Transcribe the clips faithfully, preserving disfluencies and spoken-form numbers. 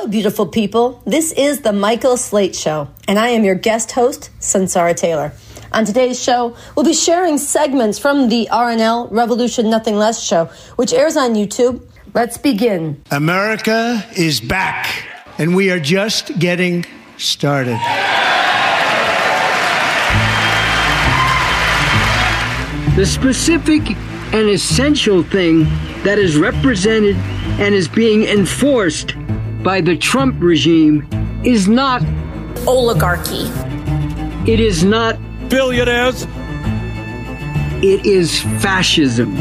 Hello, beautiful people. This is the Michael Slate Show, and I am your guest host, Sunsara Taylor. On today's show, we'll be sharing segments from the R N L Revolution Nothing Less show, which airs on YouTube. Let's begin. America is back, and we are just getting started. The specific and essential thing that is represented and is being enforced by the Trump regime is not oligarchy. It is not billionaires. It is fascism.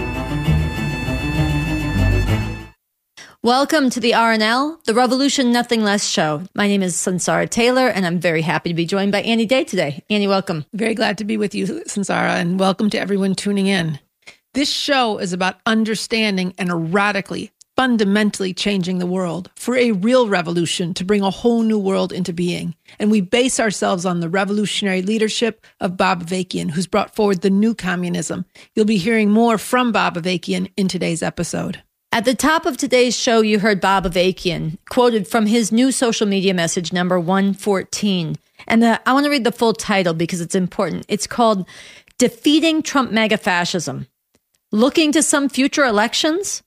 Welcome to the R N L, the Revolution Nothing Less show. My name is Sunsara Taylor, and I'm very happy to be joined by Annie Day today. Annie, welcome. Very glad to be with you, Sunsara, and welcome to everyone tuning in. This show is about understanding and radically, fundamentally changing the world for a real revolution to bring a whole new world into being. And we base ourselves on the revolutionary leadership of Bob Avakian, who's brought forward the new communism. You'll be hearing more from Bob Avakian in today's episode. At the top of today's show, you heard Bob Avakian quoted from his new social media message, number one fourteen. And the, I want to read the full title because it's important. It's called Defeating Trump MAGA Fascism. Looking to some future elections?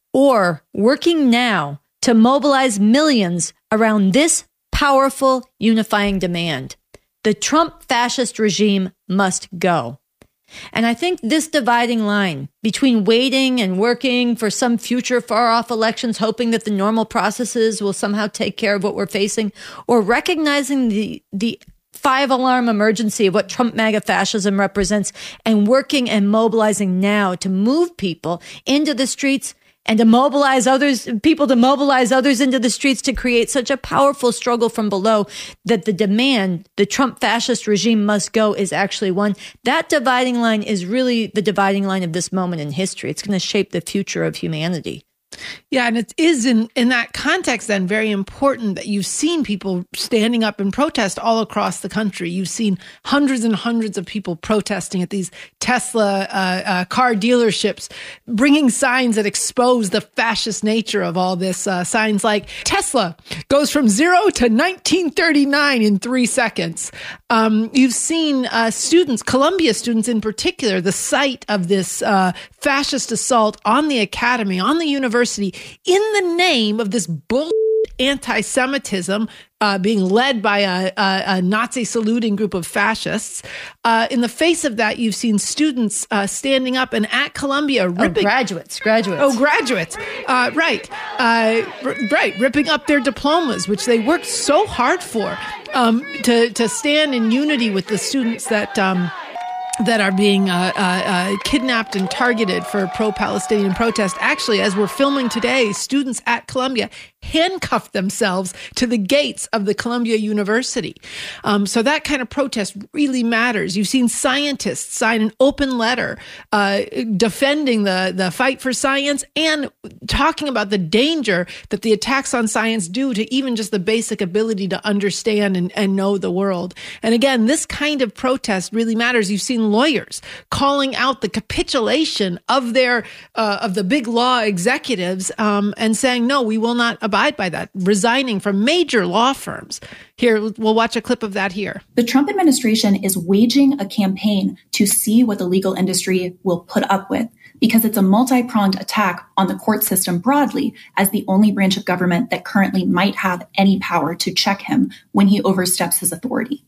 Or working now to mobilize millions around this powerful unifying demand. The Trump fascist regime must go. And I think this dividing line between waiting and working for some future far-off elections, hoping that the normal processes will somehow take care of what we're facing, or recognizing the the five-alarm emergency of what Trump MAGA fascism represents and working and mobilizing now to move people into the streets and to mobilize others, people to mobilize others into the streets to create such a powerful struggle from below that the demand, the Trump fascist regime must go, is actually one. That dividing line is really the dividing line of this moment in history. It's going to shape the future of humanity. Yeah, and it is in, in that context then very important that you've seen people standing up and protest all across the country. You've seen hundreds and hundreds of people protesting at these Tesla uh, uh, car dealerships, bringing signs that expose the fascist nature of all this. Uh, signs like Tesla goes from zero to nineteen thirty-nine in three seconds. Um, you've seen uh, students, Columbia students in particular, the site of this uh, fascist assault on the academy, on the university, in the name of this bull anti-Semitism uh, being led by a, a, a Nazi saluting group of fascists. Uh, in the face of that, you've seen students uh, standing up and at Columbia ripping... Oh, graduates, graduates. Oh, graduates. Uh, right. Uh, r- right. Ripping up their diplomas, which they worked so hard for, um, to, to stand in unity with the students that... Um, that are being uh, uh, uh, kidnapped and targeted for pro-Palestinian protest. Actually, as we're filming today, students at Columbia handcuffed themselves to the gates of the Columbia University. Um, so that kind of protest really matters. You've seen scientists sign an open letter uh, defending the, the fight for science and talking about the danger that the attacks on science do to even just the basic ability to understand and, and know the world. And again, this kind of protest really matters. You've seen lawyers calling out the capitulation of their uh, of the big law executives um, and saying, no, we will not abide by that, resigning from major law firms. Here, we'll watch a clip of that here. The Trump administration is waging a campaign to see what the legal industry will put up with, because it's a multi-pronged attack on the court system broadly as the only branch of government that currently might have any power to check him when he oversteps his authority.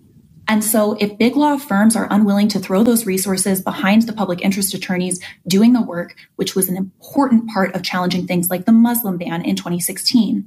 And so if big law firms are unwilling to throw those resources behind the public interest attorneys doing the work, which was an important part of challenging things like the Muslim ban in twenty sixteen,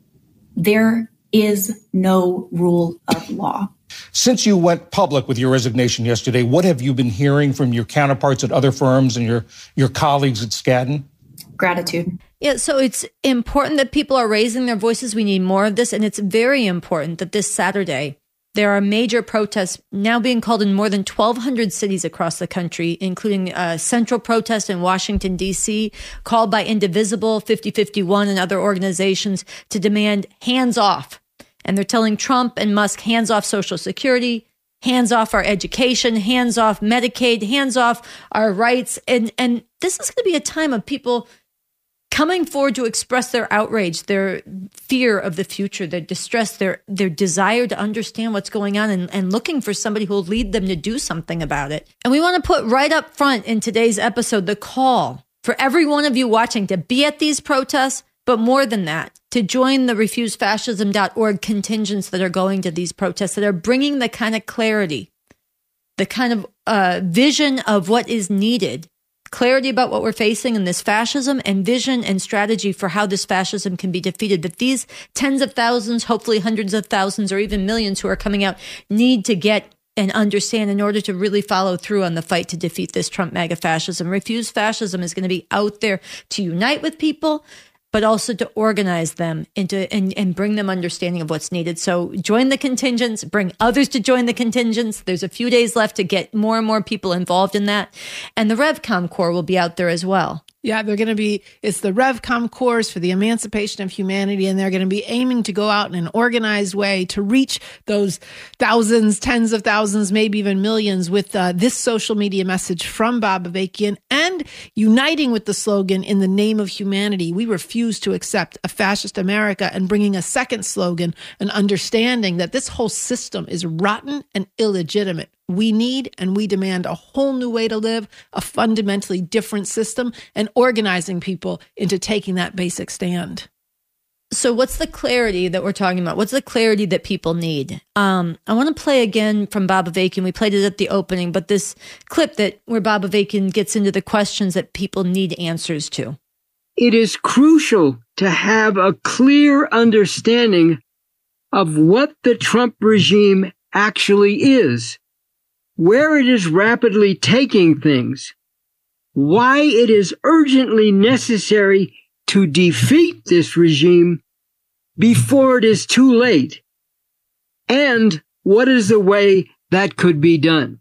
there is no rule of law. Since you went public with your resignation yesterday, what have you been hearing from your counterparts at other firms and your, your colleagues at Skadden? Gratitude. Yeah, so it's important that people are raising their voices. We need more of this. And it's very important that this Saturday, there are major protests now being called in more than twelve hundred cities across the country, including a central protest in Washington, D C, called by Indivisible, fifty fifty-one, and other organizations to demand hands off. And they're telling Trump and Musk, hands off Social Security, hands off our education, hands off Medicaid, hands off our rights. And, and this is going to be a time of people coming forward to express their outrage, their fear of the future, their distress, their their desire to understand what's going on, and, and looking for somebody who will lead them to do something about it. And we want to put right up front in today's episode the call for every one of you watching to be at these protests, but more than that, to join the refuse fascism dot org contingents that are going to these protests, that are bringing the kind of clarity, the kind of uh, vision of what is needed, clarity about what we're facing in this fascism, and vision and strategy for how this fascism can be defeated. That these tens of thousands, hopefully hundreds of thousands, or even millions who are coming out need to get and understand in order to really follow through on the fight to defeat this Trump MAGA fascism. Refuse Fascism is going to be out there to unite with people, but also to organize them into and, and bring them understanding of what's needed. So join the contingents, bring others to join the contingents. There's a few days left to get more and more people involved in that. And the RevCom Corps will be out there as well. Yeah, they're going to be, it's the RevCom Corps for the Emancipation of Humanity, and they're going to be aiming to go out in an organized way to reach those thousands, tens of thousands, maybe even millions with uh, this social media message from Bob Avakian, and uniting with the slogan, "In the name of humanity, we refuse to accept a fascist America," and bringing a second slogan, an understanding that this whole system is rotten and illegitimate. We need and we demand a whole new way to live, a fundamentally different system, and organizing people into taking that basic stand. So what's the clarity that we're talking about? What's the clarity that people need? Um, I want to play again from Bob Avakian. We played it at the opening, but this clip that where Bob Avakian gets into the questions that people need answers to. It is crucial to have a clear understanding of what the Trump regime actually is, where it is rapidly taking things, why it is urgently necessary to defeat this regime before it is too late, and what is the way that could be done.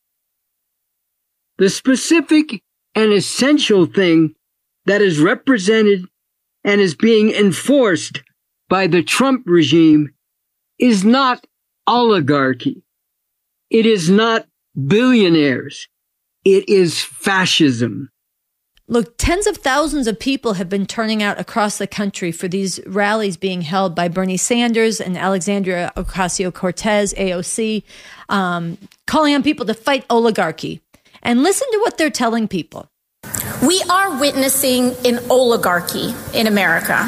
The specific and essential thing that is represented and is being enforced by the Trump regime is not oligarchy. It is not billionaires. It is fascism. Look, tens of thousands of people have been turning out across the country for these rallies being held by Bernie Sanders and Alexandria Ocasio-Cortez, A O C, um, calling on people to fight oligarchy. And listen to what they're telling people. We are witnessing an oligarchy in America.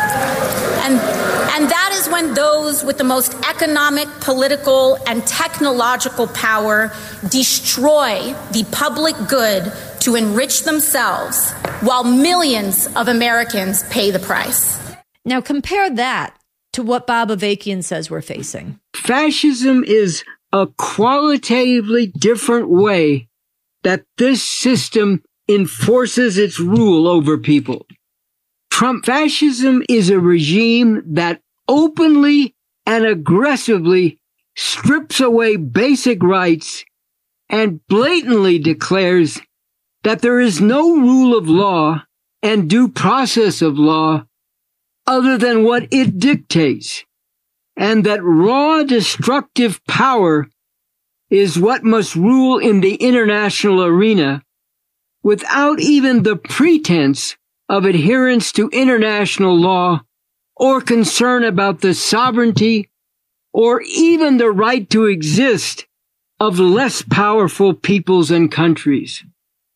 And, and that is when those with the most economic, political, and technological power destroy the public good to enrich themselves, while millions of Americans pay the price. Now compare that to what Bob Avakian says we're facing. Fascism is a qualitatively different way that this system enforces its rule over people. Trump fascism is a regime that openly and aggressively strips away basic rights and blatantly declares that there is no rule of law and due process of law other than what it dictates, and that raw destructive power is what must rule in the international arena without even the pretense of adherence to international law or concern about the sovereignty or even the right to exist of less powerful peoples and countries.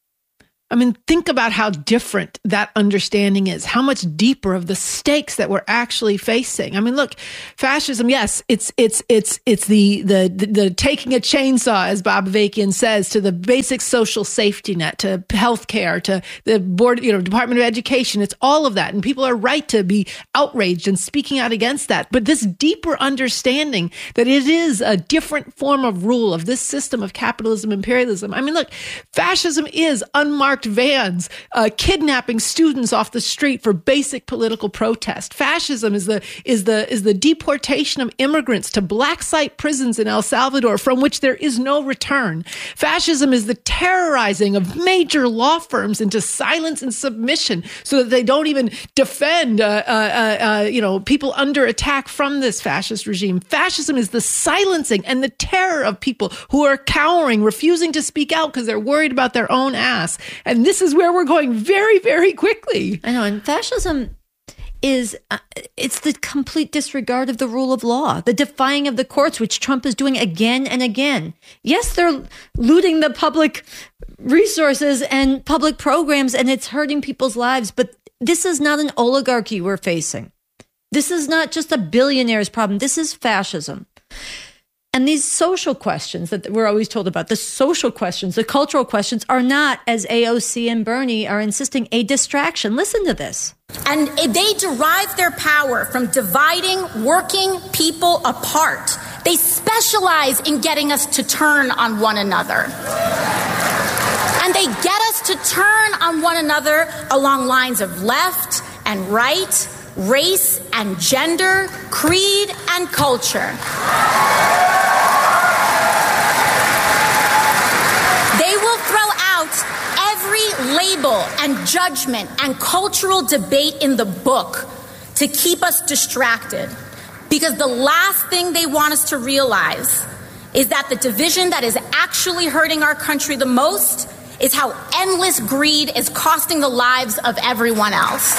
I mean, think about how different that understanding is, how much deeper of the stakes that we're actually facing. I mean, look, fascism, yes, it's it's it's it's the the the, the taking a chainsaw, as Bob Avakian says, to the basic social safety net, to healthcare, to the board, you know, Department of Education. It's all of that, and people are right to be outraged and speaking out against that. But this deeper understanding that it is a different form of rule of this system of capitalism, imperialism. I mean, look, fascism is unmarked vans, uh, kidnapping students off the street for basic political protest. Fascism is the is the is the deportation of immigrants to black site prisons in El Salvador from which there is no return. Fascism is the terrorizing of major law firms into silence and submission so that they don't even defend uh, uh, uh, you know people under attack from this fascist regime. Fascism is the silencing and the terror of people who are cowering, refusing to speak out because they're worried about their own ass. And this is where we're going very, very quickly. I know. And fascism is, uh, it's the complete disregard of the rule of law, the defying of the courts, which Trump is doing again and again. Yes, they're looting the public resources and public programs, and it's hurting people's lives. But this is not an oligarchy we're facing. This is not just a billionaire's problem. This is fascism. And these social questions that we're always told about, the social questions, the cultural questions, are not, as A O C and Bernie are insisting, a distraction. Listen to this. And they derive their power from dividing working people apart. They specialize in getting us to turn on one another. And they get us to turn on one another along lines of left and right, race and gender, creed and culture. They will throw out every label and judgment and cultural debate in the book to keep us distracted. Because the last thing they want us to realize is that the division that is actually hurting our country the most is how endless greed is costing the lives of everyone else.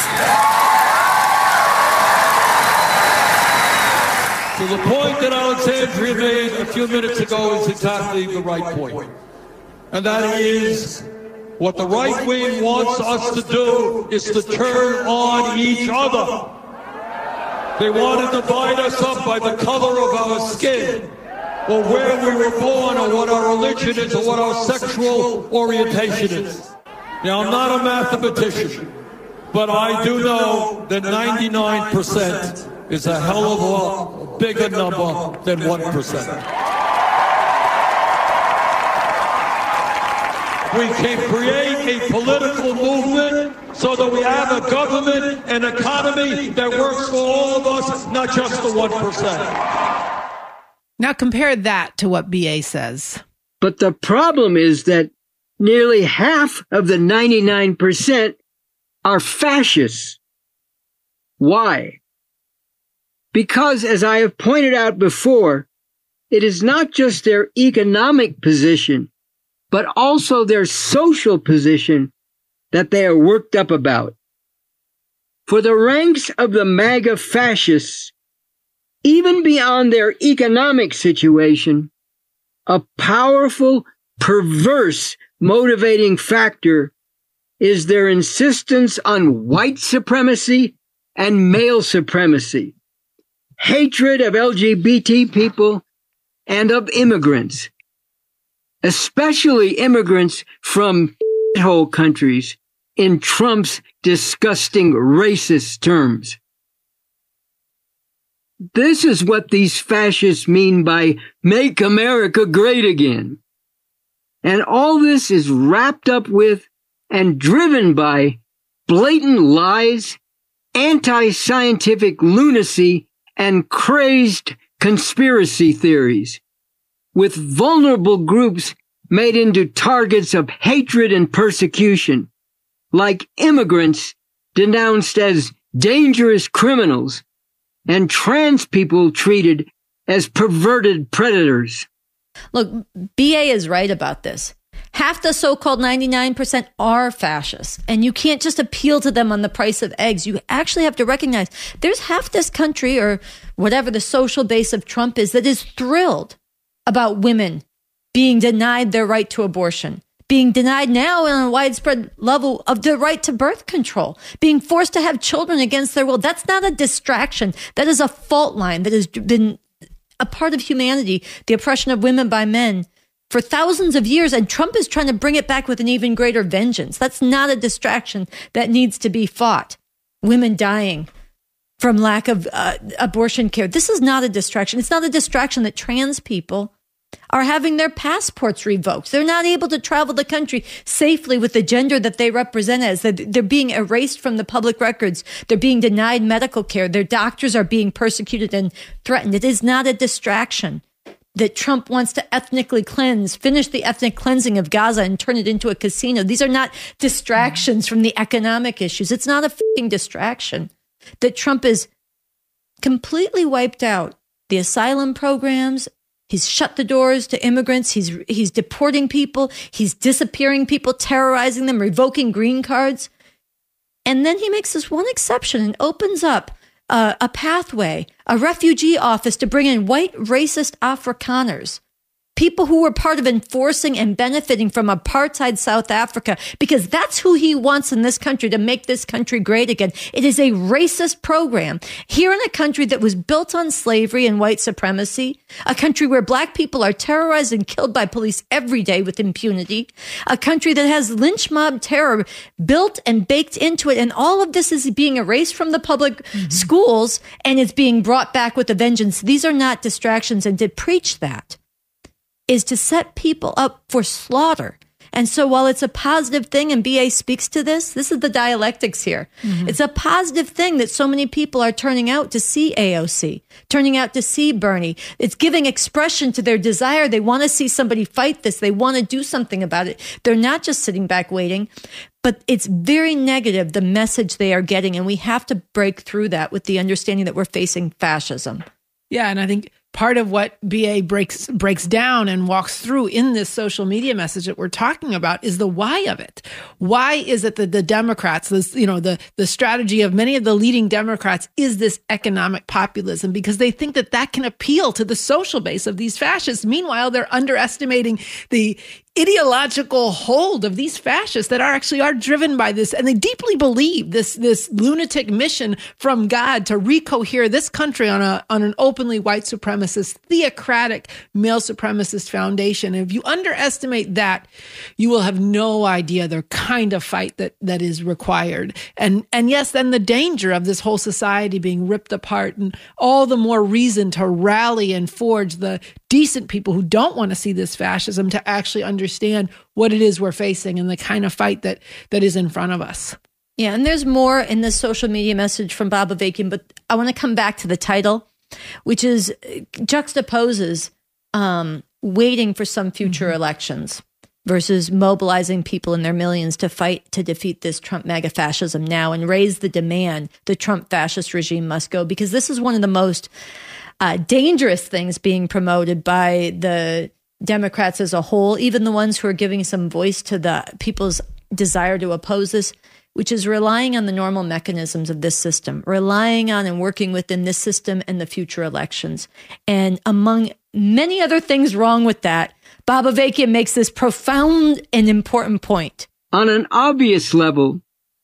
So the point that Alexandria made a few minutes ago is exactly the right point. And that is, what the right wing wants us to do is to turn on each other. They want to divide us up by the color of our skin, or where we were born, or what our religion is, or what our sexual orientation is. Now, I'm not a mathematician, but I do know that ninety-nine percent is a hell of a bigger number than one percent. We can create a political movement so that we have a government and economy that works for all of us, not just the one percent. Now compare that to what B A says. But the problem is that nearly half of the ninety-nine percent are fascists. Why? Because, as I have pointed out before, it is not just their economic position, but also their social position that they are worked up about. For the ranks of the MAGA fascists, even beyond their economic situation, a powerful, perverse motivating factor is their insistence on white supremacy and male supremacy, hatred of L G B T people and of immigrants, especially immigrants from hole countries, in Trump's disgusting racist terms. This is what these fascists mean by "Make America Great Again." And all this is wrapped up with and driven by blatant lies, anti-scientific lunacy, and crazed conspiracy theories, with vulnerable groups made into targets of hatred and persecution, like immigrants denounced as dangerous criminals, and trans people treated as perverted predators. Look, B A is right about this. Half the so-called ninety-nine percent are fascists, and you can't just appeal to them on the price of eggs. You actually have to recognize there's half this country, or whatever the social base of Trump is, that is thrilled about women being denied their right to abortion, being denied now on a widespread level of their right to birth control, being forced to have children against their will. That's not a distraction. That is a fault line that has been a part of humanity, the oppression of women by men, for thousands of years. And Trump is trying to bring it back with an even greater vengeance. That's not a distraction that needs to be fought. Women dying from lack of uh, abortion care. This is not a distraction. It's not a distraction that trans people are having their passports revoked. They're not able to travel the country safely with the gender that they represent as. They're being erased from the public records. They're being denied medical care. Their doctors are being persecuted and threatened. It is not a distraction that Trump wants to ethnically cleanse, finish the ethnic cleansing of Gaza and turn it into a casino. These are not distractions from the economic issues. It's not a fucking distraction that Trump is completely wiped out the asylum programs He's shut the doors to immigrants. He's he's deporting people. He's disappearing people, terrorizing them, revoking green cards. And then he makes this one exception and opens up uh, a pathway, a refugee office to bring in white racist Afrikaners, people who were part of enforcing and benefiting from apartheid South Africa, because that's who he wants in this country to make this country great again. It is a racist program here in a country that was built on slavery and white supremacy, a country where black people are terrorized and killed by police every day with impunity, a country that has lynch mob terror built and baked into it. And all of this is being erased from the public mm-hmm. schools, and it's being brought back with a vengeance. These are not distractions. And to preach that is to set people up for slaughter. And so while it's a positive thing, and B A speaks to this, this is the dialectics here. Mm-hmm. It's a positive thing that so many people are turning out to see A O C, turning out to see Bernie. It's giving expression to their desire. They want to see somebody fight this. They want to do something about it. They're not just sitting back waiting, but it's very negative, the message they are getting. And we have to break through that with the understanding that we're facing fascism. Yeah, and I think part of what B A breaks breaks down and walks through in this social media message that we're talking about is the why of it. Why is it that the Democrats, this, you know, the, the strategy of many of the leading Democrats is this economic populism? Because they think that that can appeal to the social base of these fascists. Meanwhile, they're underestimating the ideological hold of these fascists that are actually are driven by this. And they deeply believe this, this lunatic mission from God to recohere this country on a, on an openly white supremacist, theocratic, male supremacist foundation. And if you underestimate that, you will have no idea the kind of fight that, that is required. And, and yes, then the danger of this whole society being ripped apart, and all the more reason to rally and forge the decent people who don't want to see this fascism to actually understand what it is we're facing and the kind of fight that that is in front of us. Yeah, and there's more in this social media message from Bob Avakian, but I want to come back to the title, which is juxtaposes um, waiting for some future mm-hmm. elections versus mobilizing people in their millions to fight to defeat this Trump MAGA fascism now and raise the demand the Trump fascist regime must go, because this is one of the most Uh, dangerous things being promoted by the Democrats as a whole, even the ones who are giving some voice to the people's desire to oppose this, which is relying on the normal mechanisms of this system, relying on and working within this system and the future elections. And among many other things wrong with that, Bob Avakian makes this profound and important point. On an obvious level,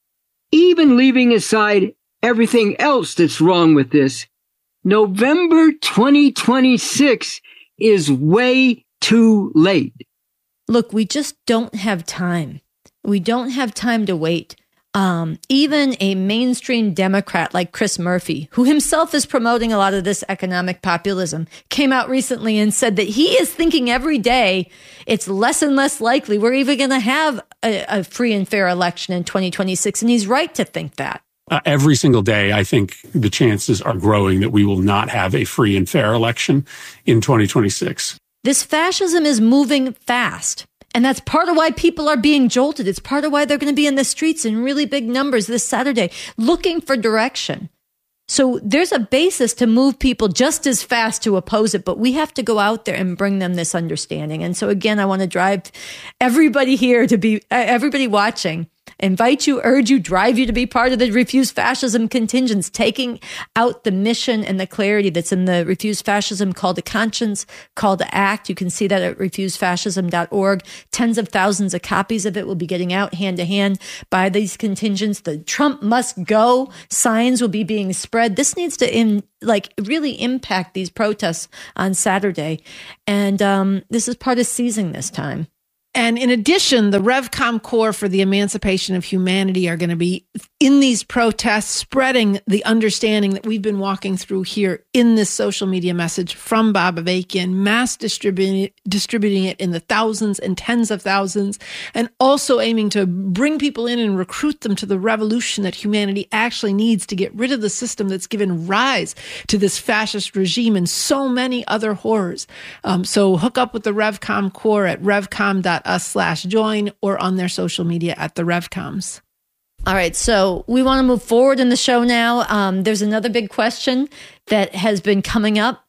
even leaving aside everything else that's wrong with this, November twenty twenty-six is way too late. Look, we just don't have time. We don't have time to wait. Um, even a mainstream Democrat like Chris Murphy, who himself is promoting a lot of this economic populism, came out recently and said that he is thinking every day it's less and less likely we're even going to have a, a free and fair election in twenty twenty-six. And he's right to think that. Uh, every single day, I think the chances are growing that we will not have a free and fair election in twenty twenty-six. This fascism is moving fast. And that's part of why people are being jolted. It's part of why they're going to be in the streets in really big numbers this Saturday, looking for direction. So there's a basis to move people just as fast to oppose it, but we have to go out there and bring them this understanding. And so again, I want to drive everybody here to be, everybody watching, invite you, urge you, drive you to be part of the Refuse Fascism contingents, taking out the mission and the clarity that's in the Refuse Fascism Call to Conscience, Call to Act. You can see that at refuse fascism dot org. Tens of thousands of copies of it will be getting out hand to hand by these contingents. The Trump must go signs will be being spread. This needs to in, like really impact these protests on Saturday. And um, this is part of seizing this time. And in addition, the RevCom Corps for the Emancipation of Humanity are going to be in these protests, spreading the understanding that we've been walking through here in this social media message from Bob Avakian, mass distributing, distributing it in the thousands and tens of thousands, and also aiming to bring people in and recruit them to the revolution that humanity actually needs to get rid of the system that's given rise to this fascist regime and so many other horrors. Um, so hook up with the RevCom Corps at revcom dot us slash join or on their social media at the RevComs. All right, so we want to move forward in the show now. Um, there's another big question that has been coming up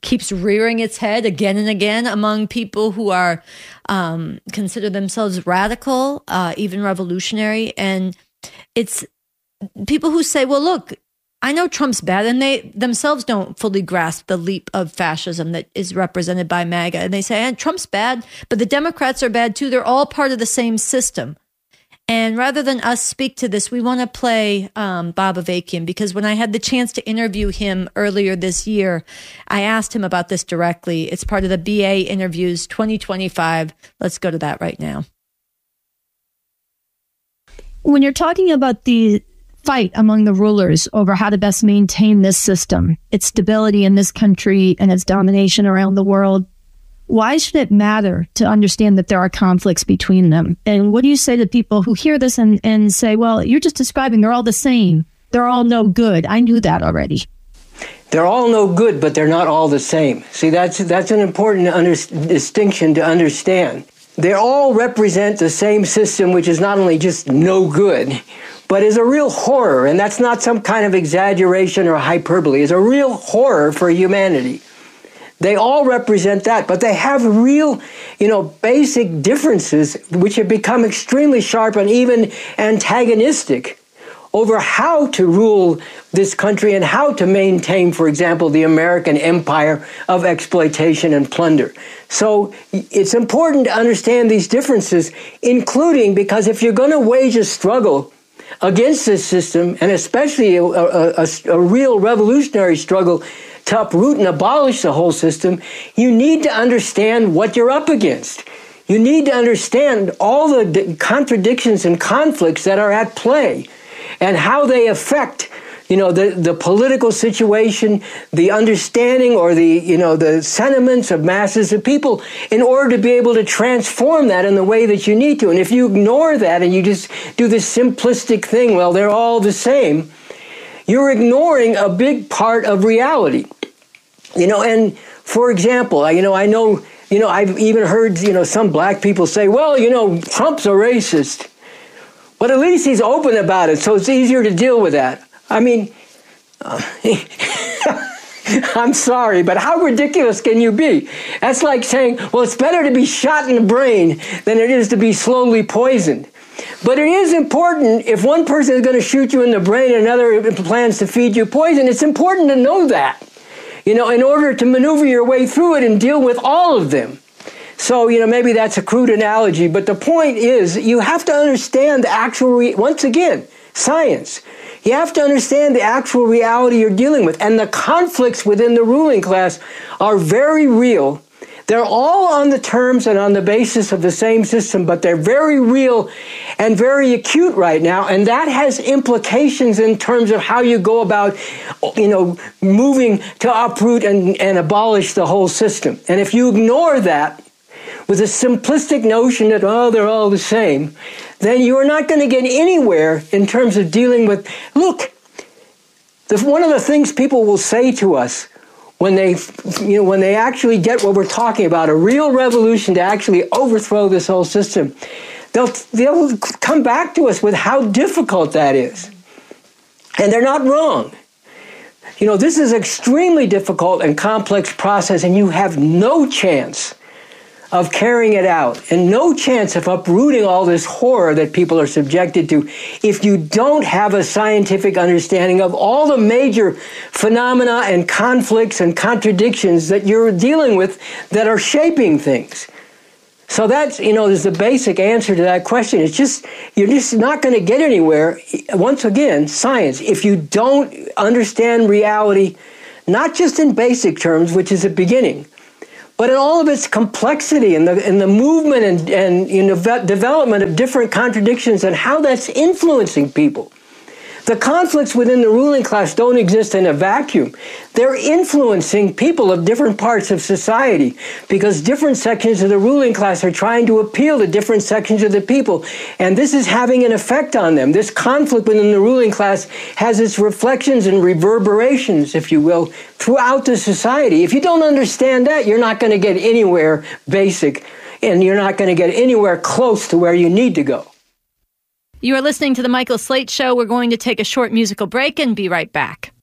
keeps rearing its head again and again among people who are um, consider themselves radical, uh, even revolutionary. And it's people who say, well, look, I know Trump's bad, and they themselves don't fully grasp the leap of fascism that is represented by MAGA. And they say, and Trump's bad, but the Democrats are bad too. They're all part of the same system. And rather than us speak to this, we want to play um, Bob Avakian, because when I had the chance to interview him earlier this year, I asked him about this directly. It's part of the B A Interviews twenty twenty-five. Let's go to that right now. When you're talking about the fight among the rulers over how to best maintain this system, its stability in this country and its domination around the world, why should it matter to understand that there are conflicts between them? And what do you say to people who hear this and, and say, well, you're just describing they're all the same. They're all no good. I knew that already. They're all no good, but they're not all the same. See, that's that's an important under, distinction to understand. They all represent the same system, which is not only just no good, but is a real horror. And that's not some kind of exaggeration or hyperbole. It's a real horror for humanity. They all represent that, but they have real, you know, basic differences which have become extremely sharp and even antagonistic over how to rule this country and how to maintain, for example, the American empire of exploitation and plunder. So it's important to understand these differences, including because if you're going to wage a struggle against this system, and especially a, a, a, a real revolutionary struggle to uproot and abolish the whole system, you need to understand what you're up against. You need to understand all the contradictions and conflicts that are at play and how they affect, you know, the, the political situation, the understanding or the, you know, the sentiments of masses of people in order to be able to transform that in the way that you need to. And if you ignore that and you just do this simplistic thing, well, they're all the same, you're ignoring a big part of reality. You know, and for example, you know, I know, you know, I've even heard, you know, some black people say, well, you know, Trump's a racist. But at least he's open about it, so it's easier to deal with that. I mean, uh, I'm sorry, but how ridiculous can you be? That's like saying, well, it's better to be shot in the brain than it is to be slowly poisoned. But it is important, if one person is going to shoot you in the brain and another plans to feed you poison, it's important to know that, you know, in order to maneuver your way through it and deal with all of them. So, you know, maybe that's a crude analogy, but the point is you have to understand the actual, re- once again, science. You have to understand the actual reality you're dealing with. And the conflicts within the ruling class are very real. They're all on the terms and on the basis of the same system, but they're very real and very acute right now. And that has implications in terms of how you go about, you know, moving to uproot and, and abolish the whole system. And if you ignore that with a simplistic notion that, oh, they're all the same, then you're not going to get anywhere in terms of dealing with, look, the, one of the things people will say to us when they, you know, when they actually get what we're talking about, a real revolution to actually overthrow this whole system, they'll, they'll come back to us with how difficult that is. And they're not wrong. You know, this is an extremely difficult and complex process, and you have no chance of carrying it out and no chance of uprooting all this horror that people are subjected to if you don't have a scientific understanding of all the major phenomena and conflicts and contradictions that you're dealing with that are shaping things. So that's, you know, there's the basic answer to that question. It's just, you're just not going to get anywhere. Once again, science, if you don't understand reality, not just in basic terms, which is a beginning, but in all of its complexity and the, and the movement and, and you know, ve- development of different contradictions and how that's influencing people. The conflicts within the ruling class don't exist in a vacuum. They're influencing people of different parts of society because different sections of the ruling class are trying to appeal to different sections of the people. And this is having an effect on them. This conflict within the ruling class has its reflections and reverberations, if you will, throughout the society. If you don't understand that, you're not going to get anywhere basic, and you're not going to get anywhere close to where you need to go. You are listening to The Michael Slate Show. We're going to take a short musical break and be right back.